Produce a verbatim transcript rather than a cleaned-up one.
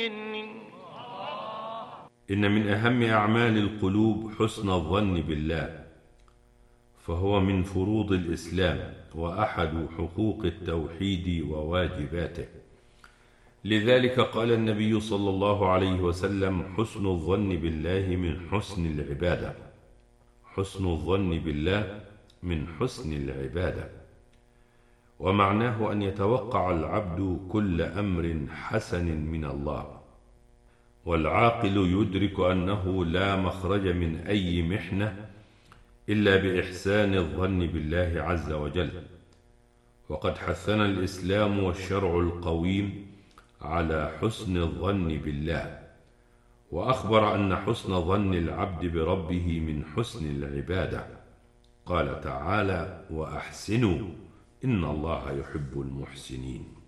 إن من أهم أعمال القلوب حسن الظن بالله، فهو من فروض الإسلام وأحد حقوق التوحيد وواجباته. لذلك قال النبي صلى الله عليه وسلم: حسن الظن بالله من حسن العبادة. حسن الظن بالله من حسن العبادة، ومعناه أن يتوقع العبد كل أمر حسن من الله. والعاقل يدرك أنه لا مخرج من أي محنة إلا بإحسان الظن بالله عز وجل. وقد حثنا الإسلام والشرع القويم على حسن الظن بالله، وأخبر أن حسن ظن العبد بربه من حسن العبادة. قال تعالى: وأحسنوا إن الله يحب المحسنين.